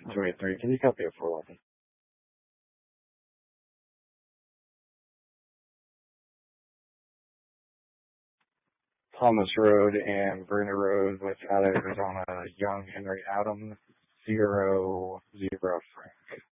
23. Can you copy it for me? Thomas Road and Vernon Road without Arizona, Young Henry Adams, 0-0 Frank.